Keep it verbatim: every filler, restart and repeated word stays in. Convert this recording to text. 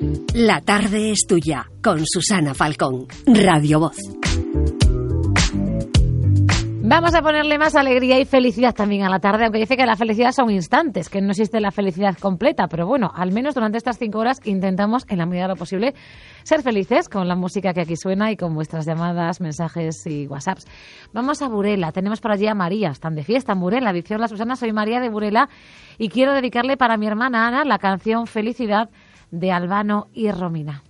La tarde es tuya, con Susana Falcón, Radio Voz. Vamos a ponerle más alegría y felicidad también a la tarde, aunque dice que la felicidad son instantes, que no existe la felicidad completa, pero bueno, al menos durante estas cinco horas intentamos, en la medida de lo posible, ser felices con la música que aquí suena y con vuestras llamadas, mensajes y WhatsApps. Vamos a Burela, tenemos por allí a María, están de fiesta en Burela, dice: hola Susana, soy María de Burela y quiero dedicarle para mi hermana Ana la canción Felicidad de Albano y Romina.